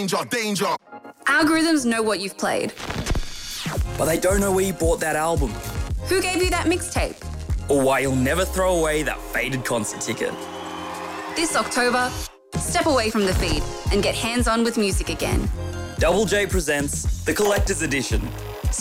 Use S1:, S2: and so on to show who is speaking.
S1: danger, danger.
S2: Algorithms know what you've played.
S3: But they don't know where you bought that album.
S2: Who gave you that mixtape?
S3: Or why you'll never throw away that faded concert ticket.
S2: This October, step away from the feed and get hands-on with music again.
S3: Double J presents The Collector's Edition.